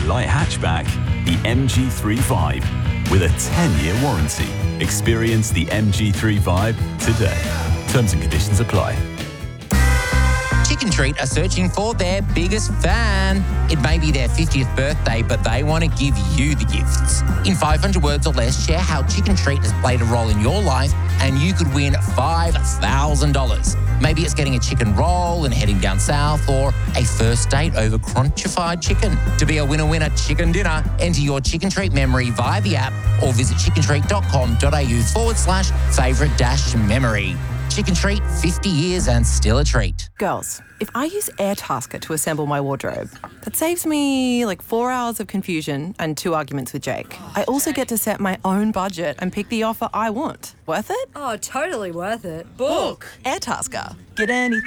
light hatchback, the MG3 Vibe, with a 10-year warranty. Experience the MG3 Vibe today. Terms and conditions apply. Chicken Treat are searching for their biggest fan. It may be their 50th birthday, but they want to give you the gifts. In 500 words or less, share how Chicken Treat has played a role in your life and you could win $5,000. Maybe it's getting a chicken roll and heading down south, or a first date over crunchified chicken. To be a winner chicken dinner, enter your Chicken Treat memory via the app or visit chickentreat.com.au/favourite-memory. Chicken Treat, 50 years and still a treat. Girls, if I use Airtasker to assemble my wardrobe, that saves me like 4 hours of confusion and 2 arguments with Jake. I also get to set my own budget and pick the offer I want. Worth it? Oh, totally worth it. Book! Airtasker. Get anything.